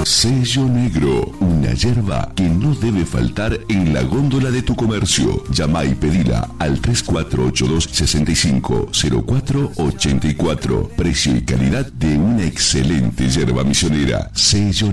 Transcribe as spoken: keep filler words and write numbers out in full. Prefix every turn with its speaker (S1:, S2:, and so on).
S1: Sello Negro, una yerba que no debe faltar en la góndola de tu comercio. Llama y pedila al tres cuatro ocho dos, seis cinco cero cuatro ocho cuatro. Precio y calidad de una excelente yerba misionera. Sello